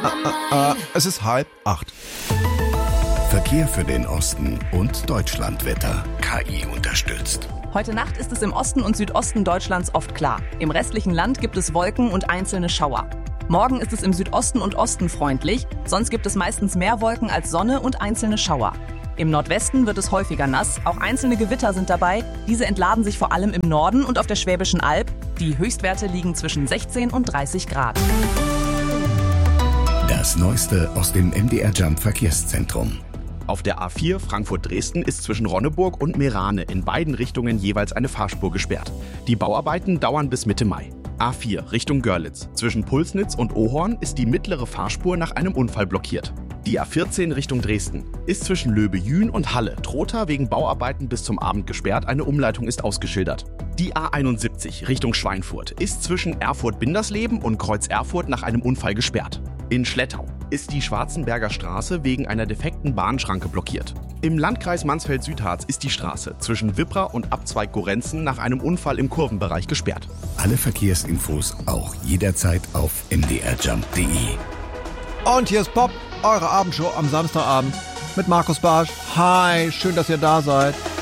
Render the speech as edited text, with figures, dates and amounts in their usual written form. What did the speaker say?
Es ist 7:30. Verkehr für den Osten und Deutschlandwetter. KI unterstützt. Heute Nacht ist es im Osten und Südosten Deutschlands oft klar. Im restlichen Land gibt es Wolken und einzelne Schauer. Morgen ist es im Südosten und Osten freundlich, sonst gibt es meistens mehr Wolken als Sonne und einzelne Schauer. Im Nordwesten wird es häufiger nass, auch einzelne Gewitter sind dabei. Diese entladen sich vor allem im Norden und auf der Schwäbischen Alb. Die Höchstwerte liegen zwischen 16 und 30 Grad. Das Neueste aus dem MDR Jump Verkehrszentrum. Auf der A4 Frankfurt-Dresden ist zwischen Ronneburg und Meerane in beiden Richtungen jeweils eine Fahrspur gesperrt. Die Bauarbeiten dauern bis Mitte Mai. A4 Richtung Görlitz. Zwischen Pulsnitz und Ohorn ist die mittlere Fahrspur nach einem Unfall blockiert. Die A14 Richtung Dresden ist zwischen Löbe-Jühn und Halle-Trotha wegen Bauarbeiten bis zum Abend gesperrt. Eine Umleitung ist ausgeschildert. Die A71 Richtung Schweinfurt ist zwischen Erfurt-Bindersleben und Kreuz-Erfurt nach einem Unfall gesperrt. In Schlettau ist die Schwarzenberger Straße wegen einer defekten Bahnschranke blockiert. Im Landkreis Mansfeld-Südharz ist die Straße zwischen Wippra und Abzweig Gorenzen nach einem Unfall im Kurvenbereich gesperrt. Alle Verkehrsinfos auch jederzeit auf mdrjump.de. Und hier ist Pop, eure Abendshow am Samstagabend mit Markus Barsch. Hi, schön, dass ihr da seid.